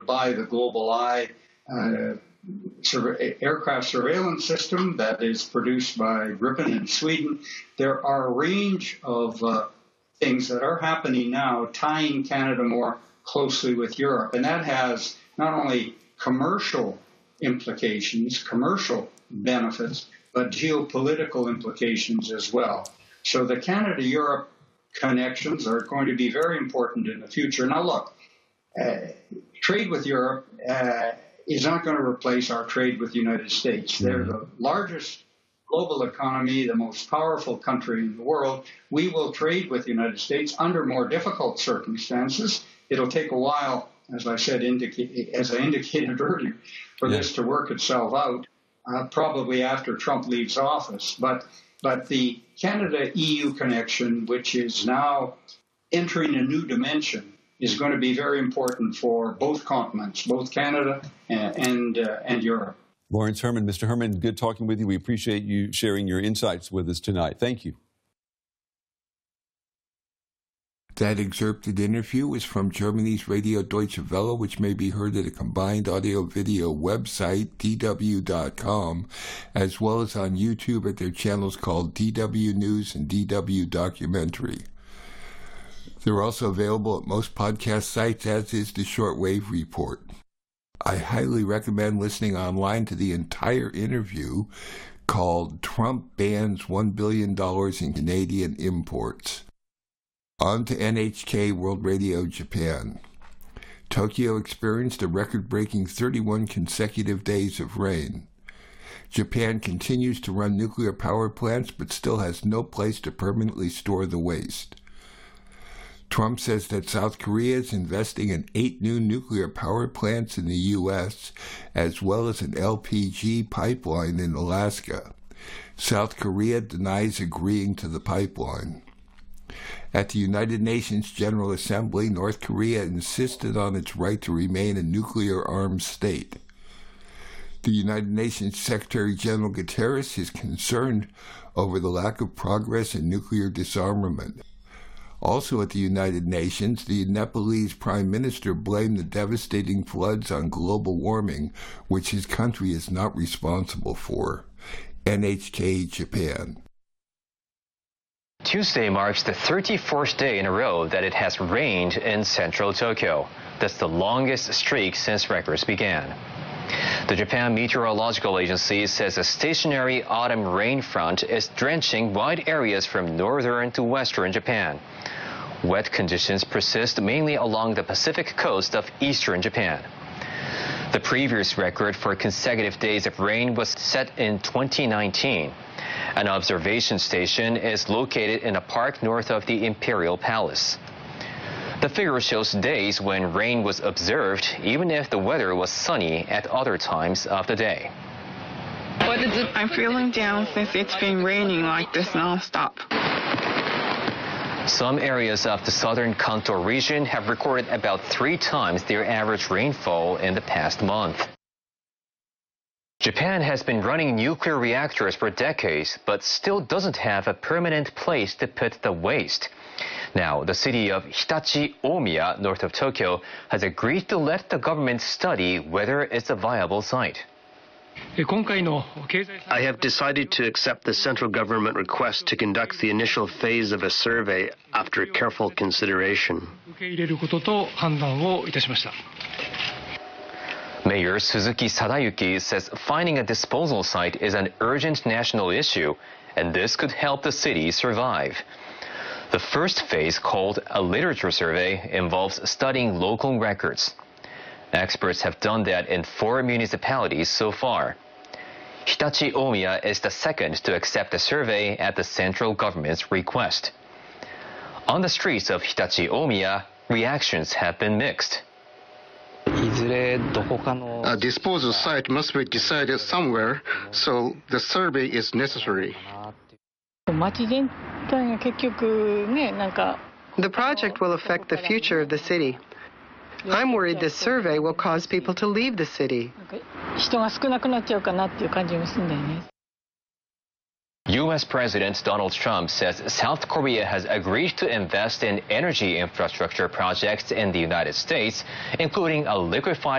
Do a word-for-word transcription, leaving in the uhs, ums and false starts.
by the Global Eye uh, sur- aircraft surveillance system that is produced by Gripen in Sweden. There are a range of uh, things that are happening now tying Canada more closely with Europe, and that has not only commercial implications, commercial benefits, but geopolitical implications as well. So the Canada-Europe connections are going to be very important in the future. Now look, uh, trade with Europe uh, is not going to replace our trade with the United States. They're the largest global economy, the most powerful country in the world. We will trade with the United States under more difficult circumstances. It'll take a while, as I said, indica- as I indicated earlier, for yeah. this to work itself out, uh, probably after Trump leaves office. But but the Canada-E U connection, which is now entering a new dimension, is going to be very important for both continents, both Canada and and, uh, and Europe. Lawrence Herman. Mister Herman, good talking with you. We appreciate you sharing your insights with us tonight. Thank you. That excerpted interview was from Germany's Radio Deutsche Welle, which may be heard at a combined audio-video website, D W dot com, as well as on YouTube at their channels called D W News and D W Documentary. They're also available at most podcast sites, as is the Shortwave Report. I highly recommend listening online to the entire interview called Trump Bans one billion dollars in Canadian Imports. On to N H K World Radio Japan. Tokyo experienced a record-breaking thirty-one consecutive days of rain. Japan continues to run nuclear power plants but still has no place to permanently store the waste. Trump says that South Korea is investing in eight new nuclear power plants in the U S, as well as an L P G pipeline in Alaska. South Korea denies agreeing to the pipeline. At the United Nations General Assembly, North Korea insisted on its right to remain a nuclear-armed state. The United Nations Secretary General Guterres is concerned over the lack of progress in nuclear disarmament. Also at the United Nations, the Nepalese Prime Minister blamed the devastating floods on global warming, which his country is not responsible for. N H K Japan. Tuesday marks the thirty-fourth day in a row that it has rained in central Tokyo. That's the longest streak since records began. The Japan Meteorological Agency says a stationary autumn rain front is drenching wide areas from northern to western Japan. Wet conditions persist mainly along the Pacific coast of eastern Japan. The previous record for consecutive days of rain was set in twenty nineteen. An observation station is located in a park north of the Imperial Palace. The figure shows days when rain was observed, even if the weather was sunny at other times of the day. What is it? I'm feeling down since it's been raining like this nonstop. Some areas of the southern Kanto region have recorded about three times their average rainfall in the past month. Japan has been running nuclear reactors for decades, but still doesn't have a permanent place to put the waste. Now, the city of Hitachi-Omiya, north of Tokyo, has agreed to let the government study whether it's a viable site. I have decided to accept the central government request to conduct the initial phase of a survey after careful consideration. Mayor Suzuki Sadayuki says finding a disposal site is an urgent national issue, and this could help the city survive. The first phase, called a literature survey, involves studying local records. Experts have done that in four municipalities so far. Hitachi-Omiya is the second to accept the survey at the central government's request. On the streets of Hitachi-Omiya, reactions have been mixed. A disposal site must be decided somewhere, so the survey is necessary. The project will affect the future of the city. I'm worried this survey will cause people to leave the city. U S President Donald Trump says South Korea has agreed to invest in energy infrastructure projects in the United States, including a liquefied